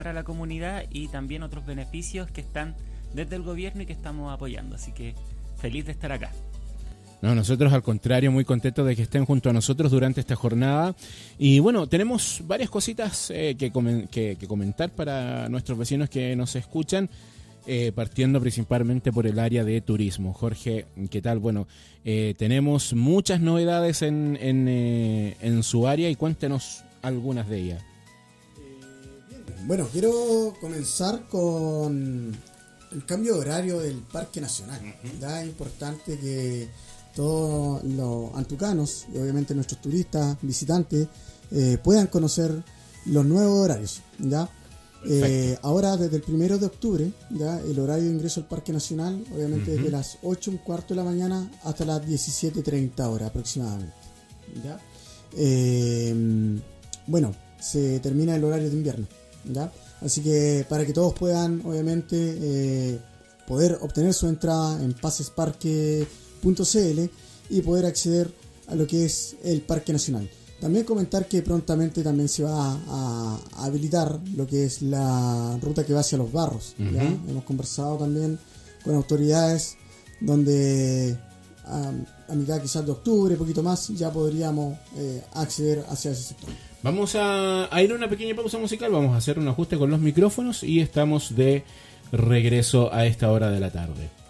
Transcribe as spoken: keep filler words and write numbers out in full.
para la comunidad y también otros beneficios que están desde el gobierno y que estamos apoyando. Así que feliz de estar acá. No, nosotros al contrario, muy contentos de que estén junto a nosotros durante esta jornada. Y bueno, tenemos varias cositas eh, que, comen que, que comentar para nuestros vecinos que nos escuchan, eh, partiendo principalmente por el área de turismo. Jorge, ¿qué tal? Bueno, eh, tenemos muchas novedades en, en, eh, en su área y cuéntenos algunas de ellas. Bueno, quiero comenzar con el cambio de horario del Parque Nacional. Uh-huh. Es importante que todos los antucanos y obviamente nuestros turistas, visitantes, eh, puedan conocer los nuevos horarios. ¿Ya? Eh, ahora, desde el primero de octubre, ¿ya? El horario de ingreso al Parque Nacional, obviamente uh-huh. desde las ocho, un cuarto de la mañana hasta las diecisiete treinta horas aproximadamente. ¿Ya? Eh, bueno, se termina el horario de invierno. ¿Ya? Así que para que todos puedan obviamente eh, poder obtener su entrada en pasesparque punto c l y poder acceder a lo que es el Parque Nacional. También comentar que prontamente también se va a, a habilitar lo que es la ruta que va hacia Los Barros. Uh-huh. ¿Ya? Hemos conversado también con autoridades donde a, a mitad quizás de octubre, poquito más, ya podríamos eh, acceder hacia ese sector. Vamos a, a ir a una pequeña pausa musical, vamos a hacer un ajuste con los micrófonos y estamos de regreso a esta hora de la tarde.